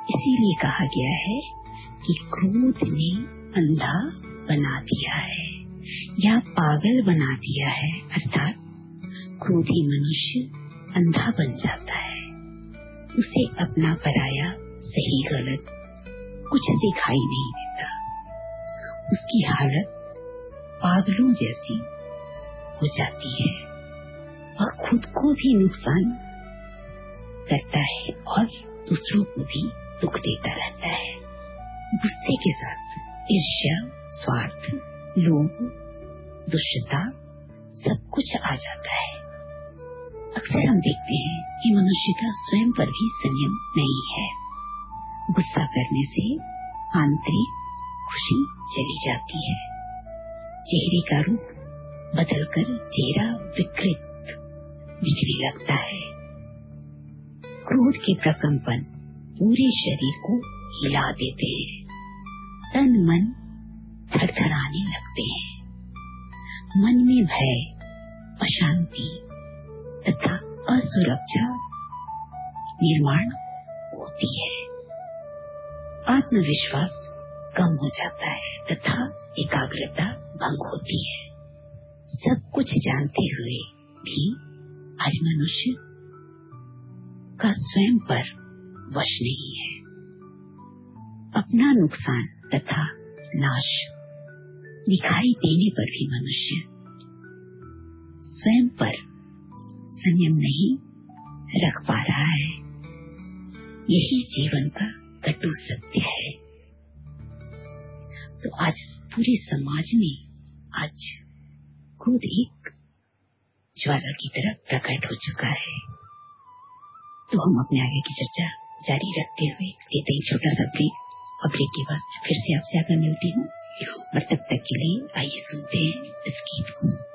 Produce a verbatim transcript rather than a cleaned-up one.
इसीलिए कहा गया है कि क्रोध ने अंधा बना दिया है या पागल बना दिया है, अर्थात क्रोधी मनुष्य अंधा बन जाता है। उसे अपना पराया सही गलत कुछ दिखाई नहीं देता। उसकी हालत पागलों जैसी हो जाती है। वह खुद को भी नुकसान करता है और दूसरों को भी दुख देता रहता है। गुस्से के साथ ईर्ष्या, स्वार्थ, लोभ, दुष्टता सब कुछ आ जाता है। अक्सर हम देखते हैं कि मनुष्य का स्वयं पर भी संयम नहीं है। गुस्सा करने से आंतरिक खुशी चली जाती है। चेहरे का रूप बदलकर चेहरा विकृत दिखने लगता है। क्रोध के प्रकंपन पूरे शरीर को हिला देते हैं। तन मन थरथराने लगते हैं। मन में भय, अशांति तथा असुरक्षा निर्माण होती है। आत्मविश्वास कम हो जाता है तथा एकाग्रता भंग होती है। सब कुछ जानते हुए भी आज मनुष्य का स्वयं पर वश नहीं है। अपना नुकसान तथा नाश दिखाई देने पर भी मनुष्य स्वयं पर संयम नहीं रख पा रहा है। यही जीवन का कटु सत्य है। तो आज पूरे समाज में आज क्रोध एक ज्वाला की तरह प्रकट हो चुका है। तो हम अपने आगे की चर्चा जारी रखते हुए लेते हैं छोटा सा ब्रेक। और ब्रेक के बाद फिर से आपसे आकर मिलती हूँ और तब तक के लिए आइए सुनते हैं इस गीत को।